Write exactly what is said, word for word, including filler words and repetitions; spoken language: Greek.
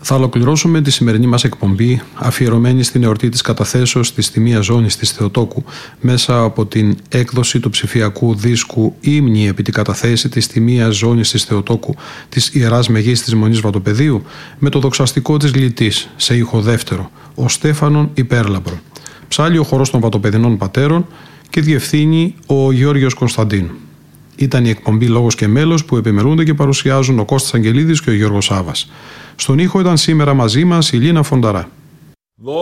Θα ολοκληρώσουμε τη σημερινή μας εκπομπή αφιερωμένη στην εορτή της καταθέσεως της Τιμίας Ζώνης της Θεοτόκου μέσα από την έκδοση του ψηφιακού δίσκου «Ύμνη επί την καταθέση της Τιμίας Ζώνης της Θεοτόκου της Ιεράς Μεγής της Μονής Βατοπεδίου» με το δοξαστικό της Λυτής σε ήχο δεύτερο, ο Στέφανον Υπέρλαμπρο. Ψάλλει ο χορός των Βατοπεδινών Πατέρων και διευθύνει ο Γιώργος Κωνσταντίνου. Ήταν η εκπομπή «Λόγος και μέλος» που επιμελούνται και παρουσιάζουν ο Κώστας Αγγελίδης και ο Γιώργος Σάβας. Στον ήχο ήταν σήμερα μαζί μας η Λίνα Φονταρά.